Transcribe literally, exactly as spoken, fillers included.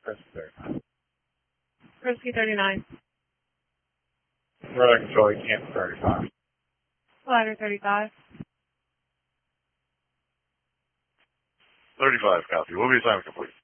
Rescue thirty-nine. Rescue thirty-nine. Radar control, camp thirty-five. Ladder thirty-five. thirty-five, copy. Will be assignment complete.